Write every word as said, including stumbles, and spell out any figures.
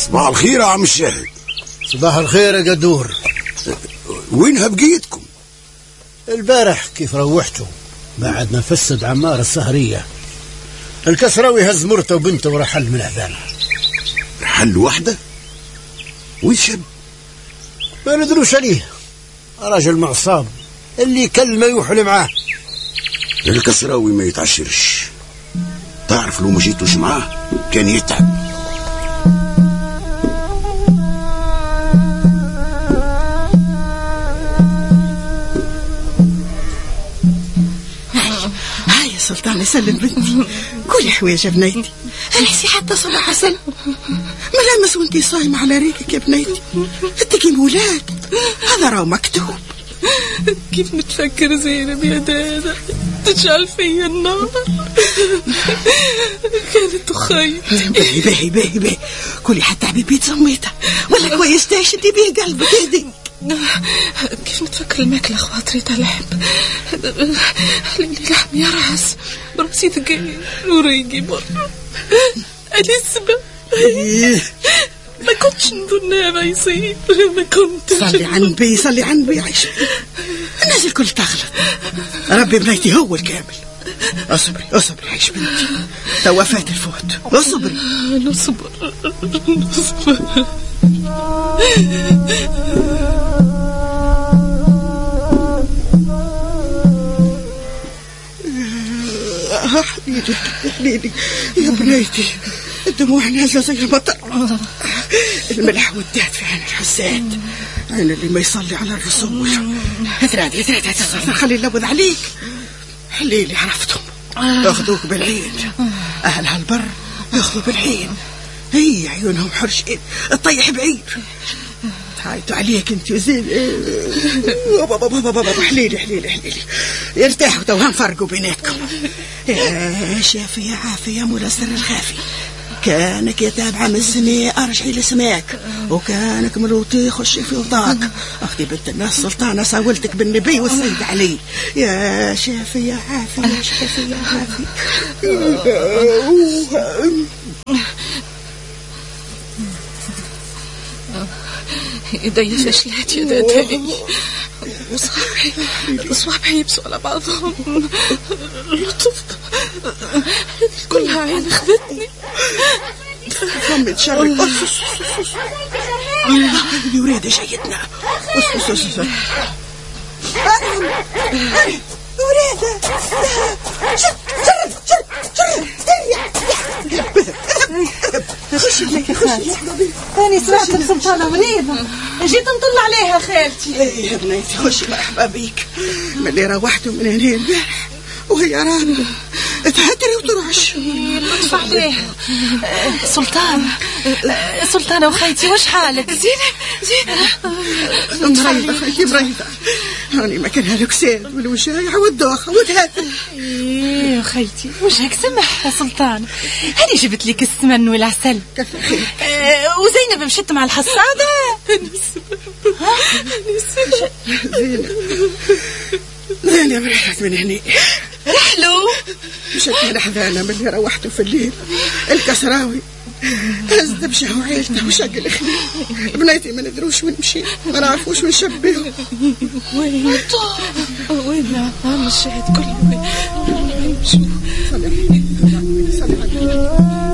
صباح الخير يا عم الشاهد. صباح الخير يا قدور. وينها بقيتكم؟ البارح كيف روحتوا بعد ما فسد عمار السهرية. الكسراوي هز مرته وبنته ورحل من عذانها. رحل وحده؟ ويشب؟ ما ندروش عليه، راجل معصاب اللي كلمة يوحل معاه. الكسراوي ما يتعشرش، تعرف لو مشيتوش معاه كان يتعب. سلطان يسلم بنتي، كل حوايج بنيتي. انحسي حتى صباح عسل ملامس وانتي صايمة على ريقك يا بنيتي. اتقي مولاك، هذا راهو مكتوب. كيف متفكر زينب يا دادا تجعل فيا النار؟ كانت تخيل. باهي باهي باهي باهي كلي حتى حبيبي تسميتها ولا كويس تشدي بيه قلبك يدي. كيف نتفكر الماكلة خواطري تلعب حليلي لحم يا راس براسي ثقيل وريقي مر اليسبة. ما كنتش نظن هذا يصير، ما كنتش. صلي عن النبي صلي عن النبي. عيش الناس الكل تغلط، ربي بنيتي هو الكامل. اصبري اصبري عيش بنتي، توا فات الفوت. اصبري نصبر نصبر. حبيبي حبيبي يا بنيتي، الدموع نازله زي المطر، الملح ودات في عين الحساد، عين اللي ما يصلي على الرسول. هترادي هترادي هترادي خلي اللوذ عليك. حليلي عرفتهم ياخذوك بالعين، اهل هالبر ياخذوا بالعين، هي عيونهم حرشين الطيح بعيد. تعيتوا عليك انت زين. حليلي حليلي حليلي يرتاحوا توهم فرقوا بيناتكم. يا شافي يا عافي يا مولا سر الخافي، كانك يتابع من السماء ارجعي لسماك، وكانك ملوطي خشي في وطاك. اختي بنت الناس سلطانه ساولتك بالنبي والسيد علي. يا شافي يا عافي يا شافي يا عافي. ايدي فشلات يا دادي، وصوابعي صوابعي يبسوا على بعضهم. لطف هذه كلها عين خذتني. فمي تشرك. هذه وريدة جيدنا. وريدة خشي لك يا خالتي، أنا سمعت بسلطانة مريضة جيت نطلع عليها خالتي. ايه يا بنيتي خشي مع حبابيك. من اللي روحتوا من هنا البارح وهي راكبة تهدري وترعش. لطف عليها. سلطانة سلطانة وخيتي وش حالك؟ زينة زينة مريضة خيتي مريضة، هاني ما كان لك سيد والوشايع والدوخة وتهدر. ايه خيتي وجهك سمح يا سلطانة، هاني جبت لك السمن والعسل. كثر خير. أه وزينب مشيت مع الحصادة. زينب زينب رحلت من هني. رحلوا مشت من حذانا من اللي روحتوا في الليل. الكسراوي هز دبشه وعيلته وشق الخليل. بنيتي ما ندروش وين مشي، ما نعرفوش وين شبهه. وين وين عم الشهد كله وين؟